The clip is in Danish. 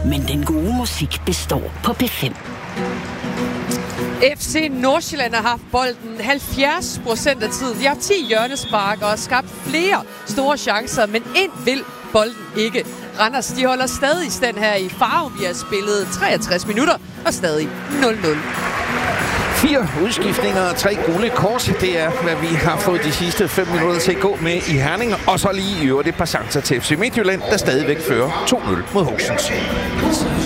Men den gode musik består på P5. FC Nordsjælland har haft bolden 70% af tiden. De har 10 hjørnespark og har skabt flere store chancer, men ind vil bolden ikke. Randers, de holder stadig stand her i Farum. Vi har spillet 63 minutter og stadig 0-0. 4 udskiftninger og 3 gule kort. Det er, hvad vi har fået de sidste 5 minutter til at gå med i Herning. Og så lige i øvrigt et par chancer til FC Midtjylland, der stadigvæk fører 2-0 mod Horsens.